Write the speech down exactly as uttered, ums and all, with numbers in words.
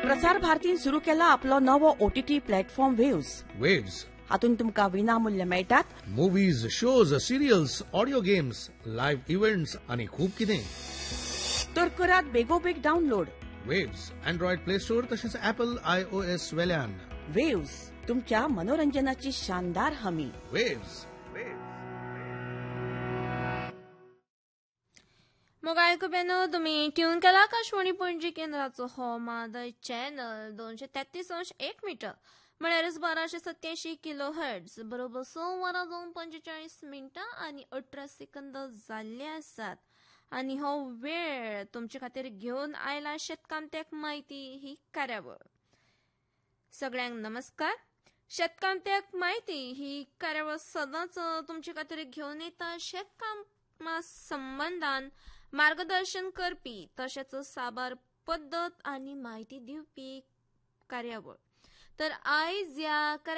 प्रसार भारतीन सुरू केला आपलो नवो ओटीटी प्लॅटफॉर्म वेव्स. वेव्स हातून तुमकां विनामूल्य मेळटात movies, shows, serials, audio games, live events आणि खूप कितें. तर करात बेगोबेग download. Waves Android play store तसेच ऍपल आय ओ एस वेल्यान. वेव्स तुमच्या मनोरंजनाची शानदार हमी. वेव्स मग आयकुबेनो तुम्ही ट्यून केला आकाशवाणी पणजी केंद्राचो हो मादय चॅनल दोनशे तेहतीस अंश एक मीटर म्हळ्यारच बाराशे सत्याऐंशी किलो हर्ट्ज बरोबर स वरां जावन पंचेचाळीस मिनटां आणि अठरा सेकंद जाल्ले आसात. आणि हो वेळ तुमचे खातीर घेवन आयला शेतकामत्याक म्हायती ही कार्यावळ. सगळ्यांक नमस्कार. शेतकामत्याक म्हायती ही कार्यावळ सदांच तुमचे खातीर घेवन येता शेतकामा संबंधान मार्गदर्शन करपी तशेंच साबार पद्दत आनी म्हायती दिवपी कार्यावळ. तर आयज ह्या